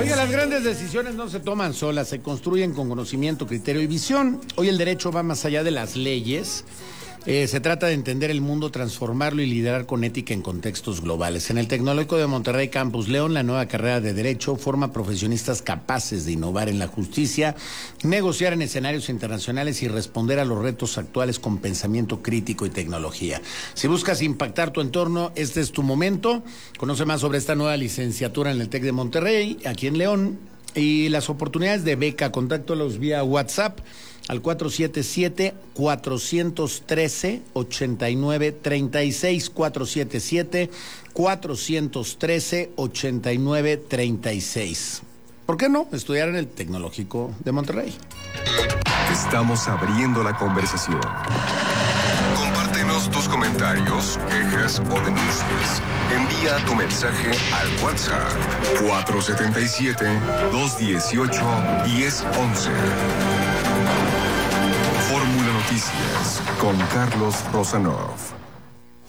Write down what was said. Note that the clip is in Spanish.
Oiga, las grandes decisiones no se toman solas, se construyen con conocimiento, criterio y visión. Hoy el derecho va más allá de las leyes. Se trata de entender el mundo, transformarlo y liderar con ética en contextos globales. En el Tecnológico de Monterrey Campus León, la nueva carrera de Derecho forma profesionistas capaces de innovar en la justicia, negociar en escenarios internacionales y responder a los retos actuales con pensamiento crítico y tecnología. Si buscas impactar tu entorno, este es tu momento. Conoce más sobre esta nueva licenciatura en el TEC de Monterrey, aquí en León, y las oportunidades de beca. Contáctalos vía WhatsApp al 477-413-8936, 413-8936. ¿Por qué no estudiar en el Tecnológico de Monterrey? Estamos abriendo la conversación. Compártenos tus comentarios, quejas o denuncias. Envía tu mensaje al WhatsApp 477-218-1011. Fórmula Noticias con Carlos Rosanov.